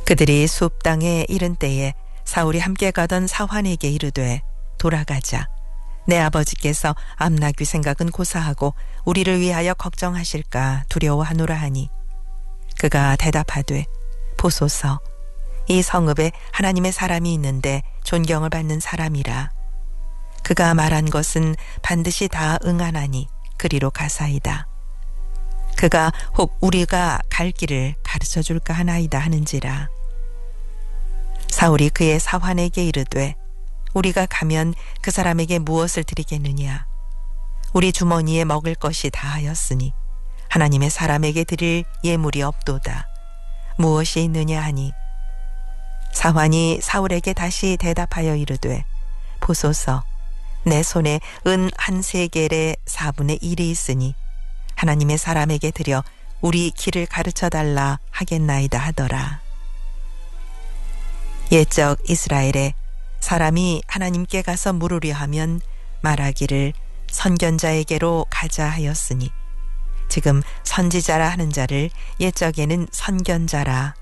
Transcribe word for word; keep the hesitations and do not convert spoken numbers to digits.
그들이 숲 땅에 이른 때에 사울이 함께 가던 사환에게 이르되 돌아가자. 내 아버지께서 암나귀 생각은 고사하고 우리를 위하여 걱정하실까 두려워하노라 하니 그가 대답하되 보소서 이 성읍에 하나님의 사람이 있는데 존경을 받는 사람이라. 그가 말한 것은 반드시 다 응하나니 그리로 가사이다. 그가 혹 우리가 갈 길을 가르쳐 줄까 하나이다 하는지라. 사울이 그의 사환에게 이르되 우리가 가면 그 사람에게 무엇을 드리겠느냐. 우리 주머니에 먹을 것이 다하였으니 하나님의 사람에게 드릴 예물이 없도다. 무엇이 있느냐 하니 사환이 사울에게 다시 대답하여 이르되 보소서 내 손에 은 한 세겔의 사분의 일이 있으니 하나님의 사람에게 드려 우리 길을 가르쳐 달라 하겠나이다 하더라. 옛적 이스라엘에 사람이 하나님께 가서 물으려 하면 말하기를 선견자에게로 가자 하였으니 지금 선지자라 하는 자를 옛적에는 선견자라